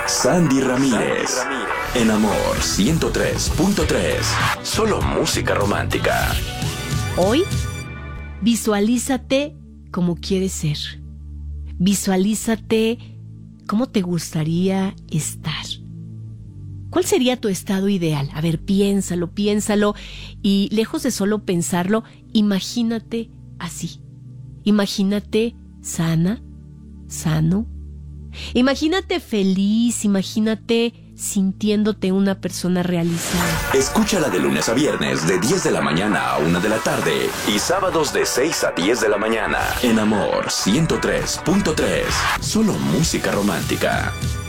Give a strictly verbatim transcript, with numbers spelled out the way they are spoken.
Sandy Ramírez. En Amor ciento tres punto tres. Solo música romántica. Hoy, visualízate como quieres ser. Visualízate cómo te gustaría estar. ¿Cuál sería tu estado ideal? A ver, piénsalo, piénsalo. Y lejos de solo pensarlo, imagínate así. Imagínate sana, sano. Imagínate feliz, imagínate sintiéndote una persona realizada. Escúchala de lunes a viernes de diez de la mañana a una de la tarde y sábados de seis a diez de la mañana en Amor ciento tres punto tres. Solo música romántica.